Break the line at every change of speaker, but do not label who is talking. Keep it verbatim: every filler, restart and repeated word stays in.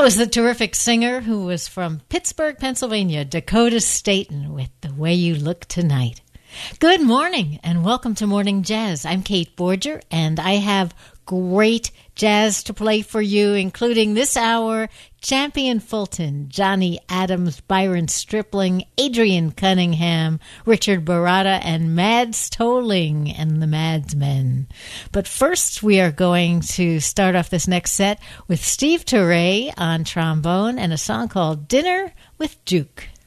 That was the terrific singer who was from Pittsburgh, Pennsylvania, Dakota Staten, with The Way You Look Tonight. Good morning and welcome to Morning Jazz. I'm Kate Borger and I have great jazz to play for you, including this hour, Champion Fulton, Johnny Adams, Byron Stripling, Adrian Cunningham, Richard Barata, and Mads Tolling and the Madsmen. But first, we are going to start off this next set with Steve Turre on trombone and a song called Dinner with Duke.